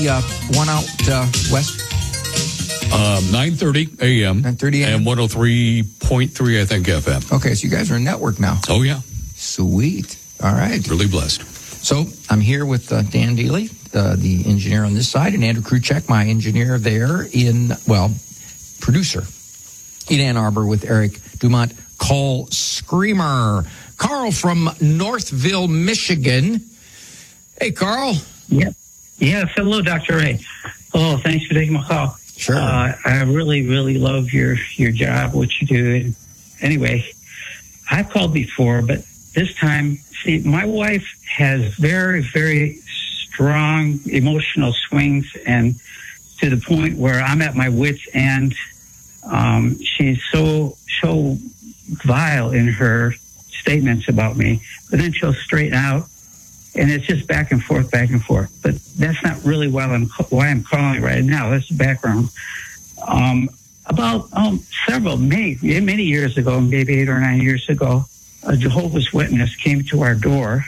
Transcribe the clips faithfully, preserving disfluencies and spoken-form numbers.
the uh, one out uh, west? Um, nine thirty a.m. nine thirty a.m. And one oh three point three, I think, F M. Okay, so you guys are a network now. Oh, yeah. Sweet. All right. Really blessed. So I'm here with uh, Dan Dealey, uh, the engineer on this side, and Andrew Kruchek, my engineer there in, well, producer in Ann Arbor with Eric Dumont. Call Screamer. Carl from Northville, Michigan. Hey, Carl. Yeah. Yes. Hello, Doctor Ray. Oh, thanks for taking my call. Sure. Uh, I really, really love your, your job, what you do. Anyway, I've called before, but this time, see, my wife has very, very strong emotional swings, and to the point where I'm at my wit's end. Um, she's so, so vile in her statements about me, but then she'll straighten out, and it's just back and forth, back and forth. But that's not really why I'm, why I'm calling right now. That's the background. Um, about um, several, many, many years ago, maybe eight or nine years ago, a Jehovah's Witness came to our door,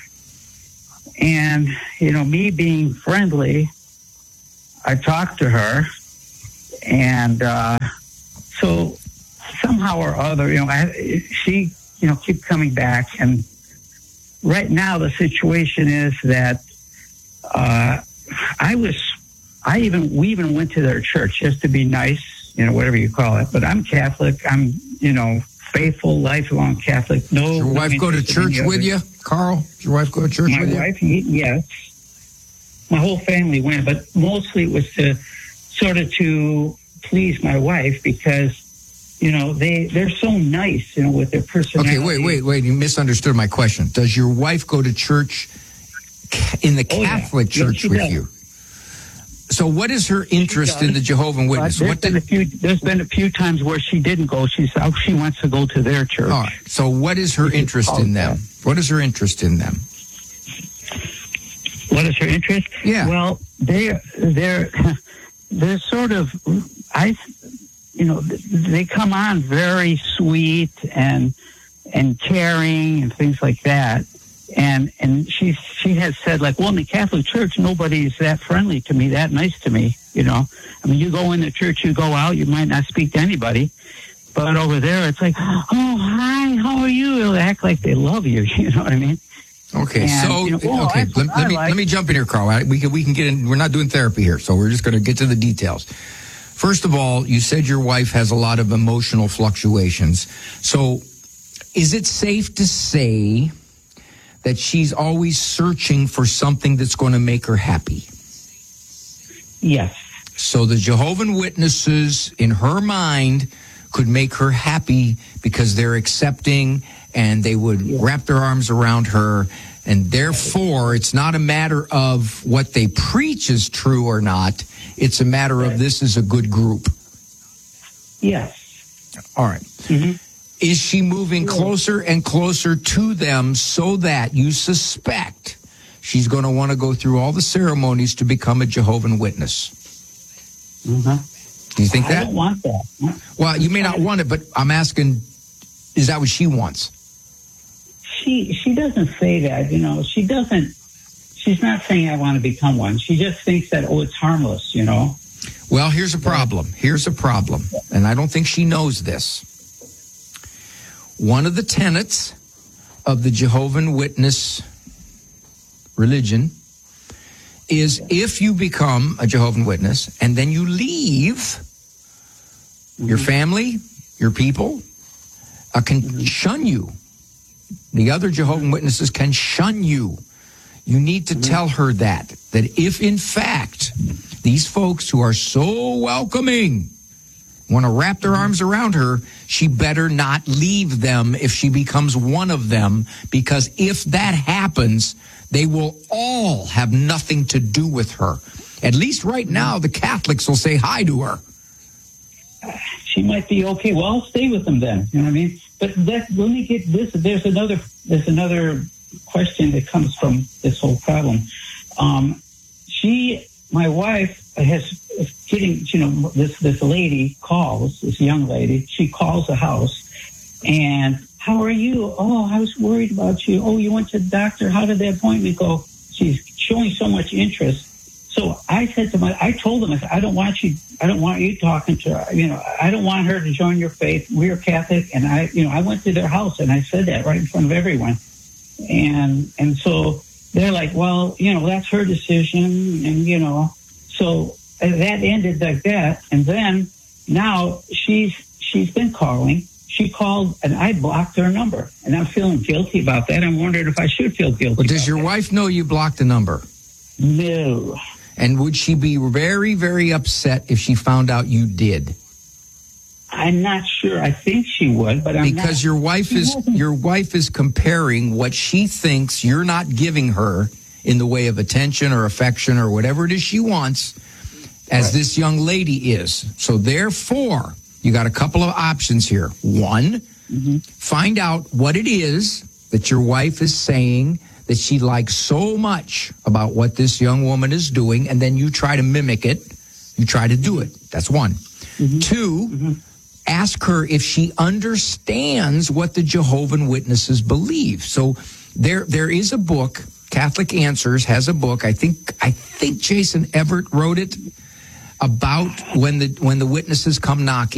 and, you know, me being friendly, I talked to her, and uh, so somehow or other, you know, I, she, you know, keep coming back, and right now the situation is that uh, I was, I even, we even went to their church just to be nice, you know, whatever you call it. But I'm Catholic. I'm, you know, faithful, lifelong Catholic. No. Does your wife no go to church with you, Carl? Does your wife go to church My with you? wife, yes. My whole family went, but mostly it was to sort of to please my wife because, you know, they, they're so nice, you know, with their personality. Okay, wait, wait, wait. You misunderstood my question. Does your wife go to church in the Oh, yeah. Catholic Yes, church she with does. you? So what is her interest in the Jehovah's Witness? Uh, there's What been did, a few. There's been a few times where she didn't go. She said she wants to go to their church. all right. So what is her interest in them? What is her interest in them? What is her interest? Yeah. Well, they're they're they're sort of I, you know, they come on very sweet and and caring and things like that. And and she she has said, like, well, in the Catholic Church, nobody's that friendly to me, that nice to me, you know. I mean, you go in the church, you go out, you might not speak to anybody. But over there, it's like, oh, hi, how are you? They'll act like they love you, you know what I mean? Okay, And, so you know, well, okay, that's let, what let I me like. let me jump in here, Carl. I- We can we can get in. We're not doing therapy here, so we're just going to get to the details. First of all, you said your wife has a lot of emotional fluctuations. So, is it safe to say that she's always searching for something that's going to make her happy? Yes. So the Jehovah's Witnesses, in her mind, could make her happy because they're accepting and they would wrap their arms around her. And therefore, it's not a matter of what they preach is true or not. It's a matter of this is a good group. Yes. All right. Mm-hmm. Is she moving closer and closer to them so that you suspect she's going to want to go through all the ceremonies to become a Jehovah's Witness? Mm-hmm. Do you think I that? don't want that. Well, you may not want it, but I'm asking, is that what she wants? She she doesn't say that, you know. She doesn't. She's not saying I want to become one. She just thinks that, oh, it's harmless, you know. Well, here's a problem. Here's a problem. And I don't think she knows this. One of the tenets of the Jehovah's Witness religion is if you become a Jehovah's Witness and then you leave, mm-hmm. your family, your people, uh, can mm-hmm. shun you. The other Jehovah's Witnesses can shun you. You need to mm-hmm. tell her that, that if in fact these folks who are so welcoming want to wrap their arms around her, she better not leave them if she becomes one of them, because if that happens, they will all have nothing to do with her. At least right now, the Catholics will say hi to her. She might be okay. Well, I'll stay with them then. You know what I mean? But that, let me get this. There's another. There's another question that comes from this whole problem. Um, she, my wife, has getting. You know, this this lady calls. This young lady. She calls the house, and how are you? Oh, I was worried about you. Oh, you went to the doctor. How did the appointment go? She's showing so much interest. So I said to my, I told him, I said, I don't want you, I don't want you talking to her. You know, I don't want her to join your faith. We're Catholic. And I, you know, I went to their house and I said that right in front of everyone. And, and so they're like, well, you know, that's her decision. And, you know, so that ended like that. And then now she's, she's been calling. She called and I blocked her number and I'm feeling guilty about that. I'm wondering if I should feel guilty. Well, does about your that. wife know you blocked the number? No. And would she be very, very upset if she found out you did? I'm not sure. I think she would, but I'm Because not. your wife is your wife is comparing what she thinks you're not giving her in the way of attention or affection or whatever it is she wants, as Right. this young lady is. So therefore, you got a couple of options here. One, Mm-hmm. find out what it is that your wife is saying that she likes so much about what this young woman is doing, and then you try to mimic it. You try to do it. That's one. Mm-hmm. Two, Mm-hmm. ask her if she understands what the Jehovah's Witnesses believe. So there, there is a book. Catholic Answers has a book. I think, I think Jason Everett wrote it about when the when the witnesses come knocking.